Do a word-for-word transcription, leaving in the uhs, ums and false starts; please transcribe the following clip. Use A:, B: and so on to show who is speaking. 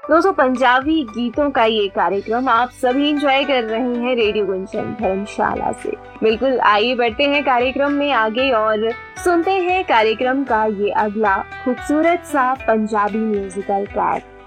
A: दोस्तों, पंजाबी गीतों का ये कार्यक्रम आप सभी एंजॉय कर रहे हैं रेडियो गुंजन धर्मशाला से। बिल्कुल, आइए बढ़ते हैं कार्यक्रम में आगे और सुनते हैं कार्यक्रम का ये अगला खूबसूरत सा पंजाबी म्यूजिकल ट्रैक।